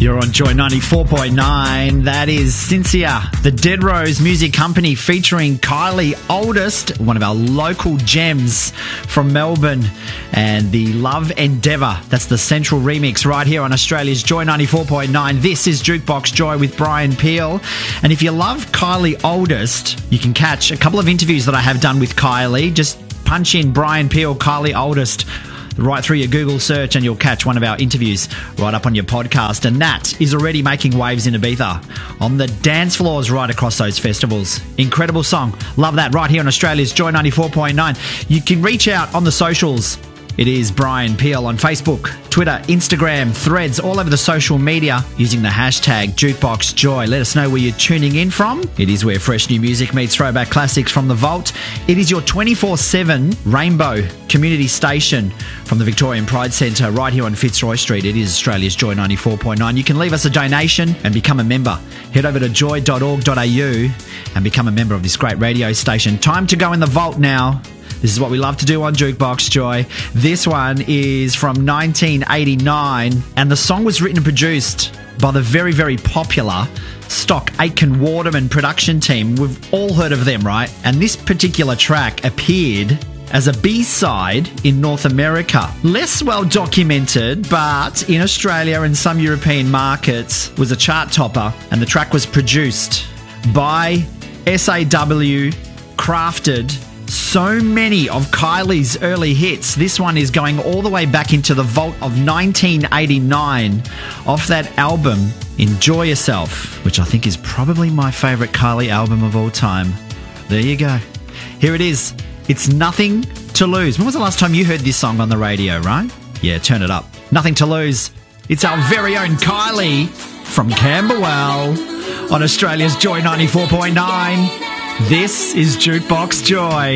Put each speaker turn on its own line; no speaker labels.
You're on Joy 94.9. That is Cynthia, the Dead Rose Music Company, featuring Kylie Oldest, one of our local gems from Melbourne, and the Love Endeavour. That's the Central remix right here on Australia's Joy 94.9. This is Jukebox Joy with Brian Peel. And if you love Kylie Oldest, you can catch a couple of interviews that I have done with Kylie. Just punch in Brian Peel, Kylie Oldest, right through your Google search, and you'll catch one of our interviews right up on your podcast. And that is already making waves in Ibiza, on the dance floors right across those festivals. Incredible song. Love that, right here on Australia's Joy 94.9. You can reach out on the socials. It is Brian Peel on Facebook, Twitter, Instagram, Threads, all over the social media using the hashtag JukeboxJoy. Let us know where you're tuning in from. It is where fresh new music meets throwback classics from the vault. It is your 24/7 Rainbow community station from the Victorian Pride Centre right here on Fitzroy Street. It is Australia's Joy 94.9. You can leave us a donation and become a member. Head over to joy.org.au and become a member of this great radio station. Time to go in the vault now. This is what we love to do on Jukebox Joy. This one is from 1989, and the song was written and produced by the very, very popular Stock Aitken Waterman production team. We've all heard of them, right? And this particular track appeared as a B-side in North America. Less well documented, but in Australia and some European markets was a chart topper, and the track was produced by SAW, crafted so many of Kylie's early hits. This one is going all the way back into the vault of 1989 off that album, Enjoy Yourself, which I think is probably my favourite Kylie album of all time. There you go. Here it is. It's Nothing to Lose. When was the last time you heard this song on the radio, right? Yeah, turn it up. Nothing to Lose. It's our very own Kylie from Camberwell on Australia's Joy 94.9. This is Jukebox Joy.